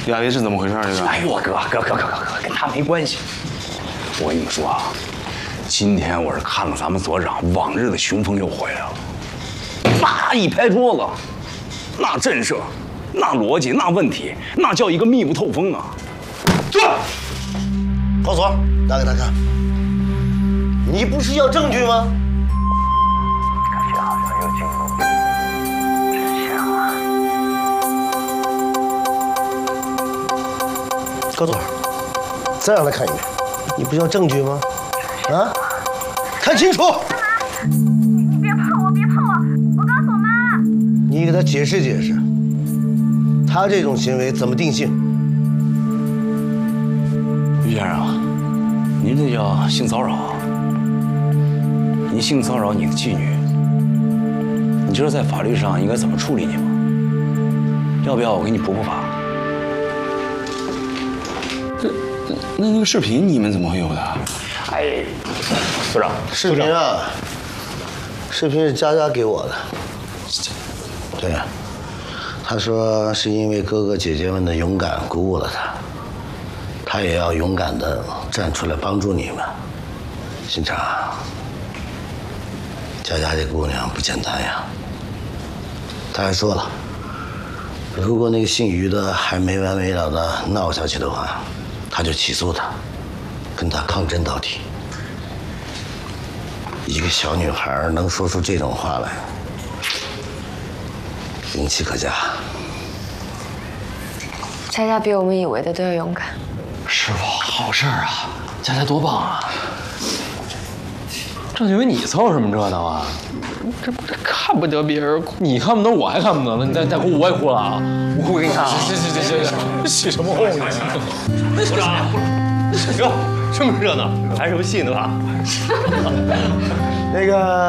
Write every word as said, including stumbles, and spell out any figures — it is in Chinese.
亚维是怎么回事？这个？ 哎呦，哥哥哥哥哥哥，跟他没关系。我跟你们说啊，今天我是看了咱们所长往日的雄风又回来了，那一拍桌子，那震慑，那逻辑，那问题，那叫一个密不透风啊！ 坐，高所，拿给他看。你不是要证据吗？ 感觉好像又进入真相了。 高所，再让他看一遍。你不是要证据吗？啊，看清楚！ 你别碰我，别碰我！我告诉我妈。 你给他解释解释，他这种行为怎么定性？ 于先生，您这叫性骚扰。你性骚扰你的妓女，你知道在法律上应该怎么处理你吗？要不要我给你补补法？ 这那那个视频你们怎么会有的？ 哎，所长， 视频啊，视频是佳佳给我的。对呀，他说是因为哥哥姐姐们的勇敢鼓舞了他，他也要勇敢地站出来帮助你们。心肠，佳佳这姑娘不简单呀。他还说了，如果那个姓于的还没完没了的闹下去的话，他就起诉他，跟他抗争到底。一个小女孩能说出这种话来，勇气可嘉。 佳佳比我们以为的都要勇敢。 师傅，好事儿啊！佳佳多棒啊！正因为你凑什么热闹啊？这不这看不得别人哭，你看不得，我还看不得呢。你再再哭，我也哭了啊！我哭给你看啊！行行行行行，起什么哄你？部长，哟，这么热闹，还是游戏呢吧？ 那个。